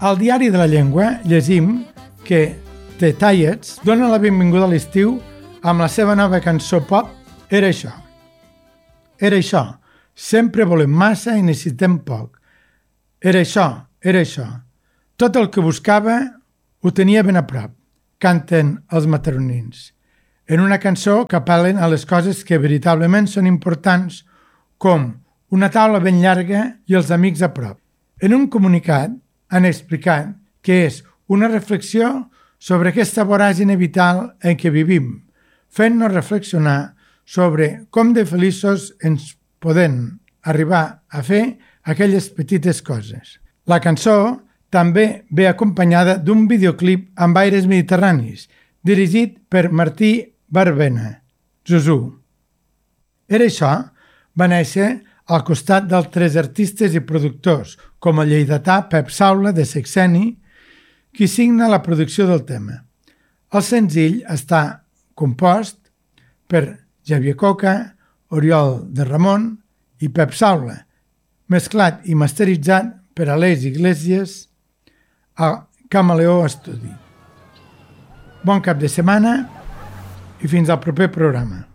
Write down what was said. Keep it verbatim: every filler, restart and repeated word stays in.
Al Diari de la Llengua llegim que The Tallets dona la benvinguda a l'estiu amb la seva nova cançó pop Era això. Era això. Sempre volem massa i necessitem poc. Era això, era això. Tot el que buscava ho tenia ben a prop, canten els mataronins. En una cançó que apel·len a les coses que veritablement són importants, com una taula ben llarga i els amics a prop. En un comunicat han explicat que és una reflexió sobre aquesta voràgine vital en què vivim, fent-nos reflexionar sobre com de feliços ens podem arribar a fer aquelles petites coses. La cançó també ve acompanyada d'un videoclip amb aires mediterranis, dirigit per Martí Barbena, Zuzú. Era això va néixer al costat d'altres artistes i productors, com el lleidatà Pep Saula de Sexeni, qui signa la producció del tema. El senzill està compost per Xavier Coca, Oriol de Ramon i Pep Saula, mesclat i masteritzat per Aleix Iglesias a Camaleó Estudi. Bon cap de setmana i fins al proper programa.